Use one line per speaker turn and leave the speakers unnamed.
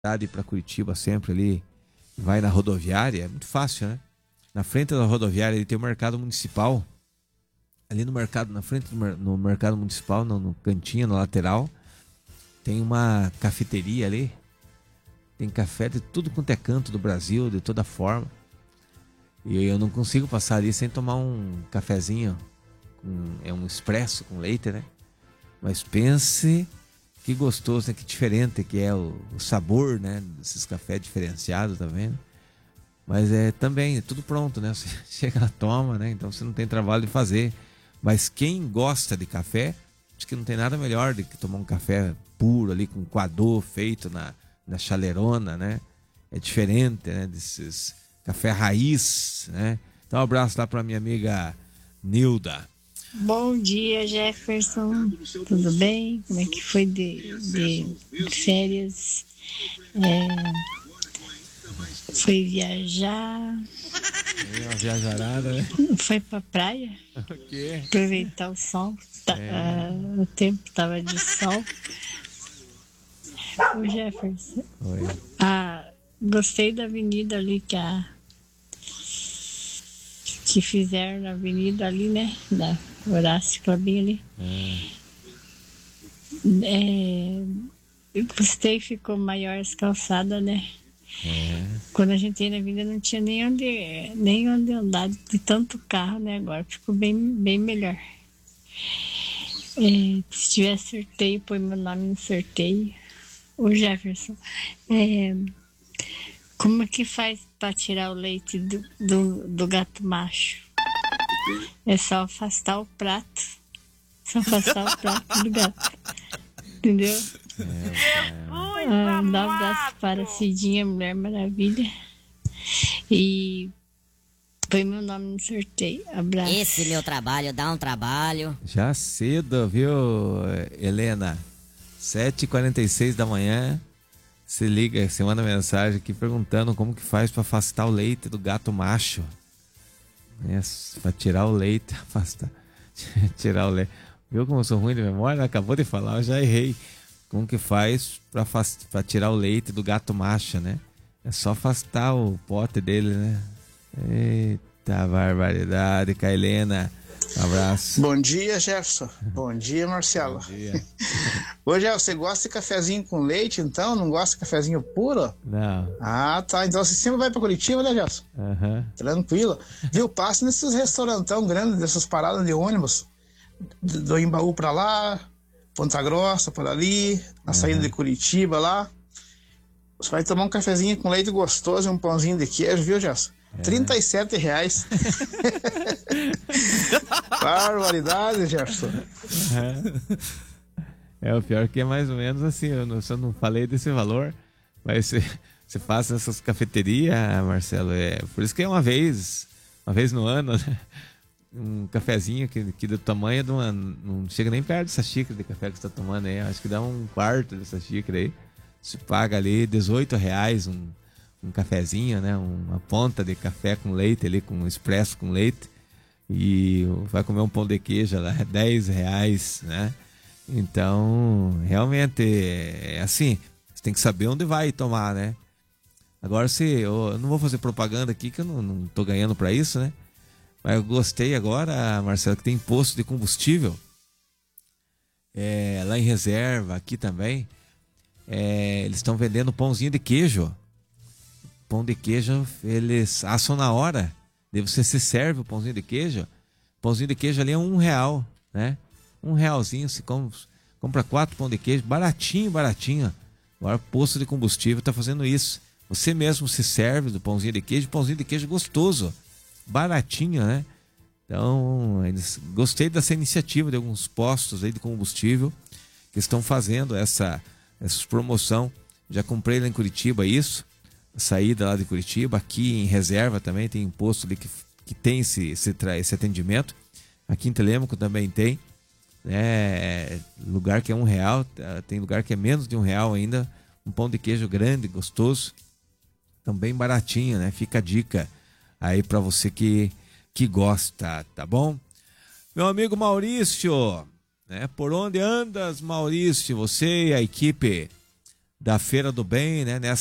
para Curitiba sempre ali, vai na rodoviária, é muito fácil, né? Na frente da rodoviária ele tem o mercado municipal. Ali no mercado, na frente no mercado municipal, no cantinho, na lateral, tem uma cafeteria ali. Tem café de tudo quanto é canto do Brasil, de toda forma. E eu não consigo passar ali sem tomar um cafezinho, é um expresso com leite, né? Mas pense que gostoso, né? Que diferente que é o sabor, né? Desses cafés diferenciados, tá vendo? Mas também é tudo pronto, né? Você chega lá, toma, né? Então você não tem trabalho de fazer. Mas quem gosta de café, acho que não tem nada melhor do que tomar um café puro ali com coador feito na chaleirona, né? É diferente, né? Desses café raiz, né? Então um abraço lá para minha amiga Nilda.
Bom dia, Jefferson. Tudo bem? Como é que foi de férias? Foi viajar?
Uma viajarada, né?
Foi pra praia?
O quê?
Aproveitar o sol. O tempo tava de sol. O Jefferson.
Oi.
Gostei da avenida ali que fizeram na avenida ali, né? Da Horácio Clabin ali. Eu gostei, ficou maior as calçadas, né? Quando a gente ia na avenida não tinha nem onde andar de tanto carro, né? Agora ficou bem melhor. Se tiver sorteio, põe meu nome no sorteio. O Jefferson, como que faz para tirar o leite do gato macho? É só afastar o prato. Só afastar o prato do gato. Entendeu? Dá um abraço para a Cidinha, Mulher Maravilha. E põe meu nome no sorteio. Abraço.
Esse meu trabalho dá um trabalho.
Já cedo, viu, Helena? 7h46 da manhã. Se liga, você manda mensagem aqui perguntando como que faz para afastar o leite do gato macho. Para tirar o leite, afastar. Tirar o leite. Viu como eu sou ruim de memória? Acabou de falar, eu já errei. Como que faz para tirar o leite do gato macho, né? É só afastar o pote dele, né? Eita barbaridade, Kailena. Um abraço.
Bom dia, Jefferson. Bom dia, Marcelo.
Bom dia.
Ô, Jefferson, você gosta de cafezinho com leite, então? Não gosta de cafezinho puro?
Não.
Ah, tá. Então você sempre vai pra Curitiba, né, Jefferson? Tranquilo. Viu? Passa nesses restaurantão grandes, dessas paradas de ônibus. Do Embaú pra lá, Ponta Grossa por ali, na saída de Curitiba lá. Você vai tomar um cafezinho com leite gostoso e um pãozinho de queijo, viu, Jefferson? R$37. Barbaridade, Jefferson.
O pior que é mais ou menos assim, eu não falei desse valor, mas você faz nessas cafeterias, Marcelo, por isso que é uma vez no ano, né? Um cafezinho que do tamanho de não chega nem perto dessa xícara de café que você está tomando aí, acho que dá um quarto dessa xícara aí, você paga ali R$18 um cafezinho, né? Uma ponta de café com leite ali, com um expresso com leite, e vai comer um pão de queijo lá, R$10, né? Então, realmente, é assim, você tem que saber onde vai tomar, né? Agora, eu não vou fazer propaganda aqui, que eu não tô ganhando para isso, né? Mas eu gostei agora, Marcelo, que tem posto de combustível, lá em Reserva, aqui também, eles estão vendendo pãozinho de queijo. Pão de queijo, eles assam na hora. Daí você se serve o pãozinho de queijo. O pãozinho de queijo ali é R$1, né? R$1, você compra 4 pão de queijo, baratinho. Agora o posto de combustível está fazendo isso. Você mesmo se serve do pãozinho de queijo gostoso, baratinho, né? Então, gostei dessa iniciativa de alguns postos aí de combustível que estão fazendo essa promoção. Já comprei lá em Curitiba isso. Saída lá de Curitiba, aqui em Reserva também tem um posto ali que tem esse atendimento. Aqui em Telêmaco também tem, né? Lugar que é R$1, tem lugar que é menos de R$1 ainda. Um pão de queijo grande, gostoso, também baratinho, né? Fica a dica aí para você que gosta, tá bom? Meu amigo Maurício, né? Por onde andas, Maurício? Você e a equipe da Feira do Bem, né?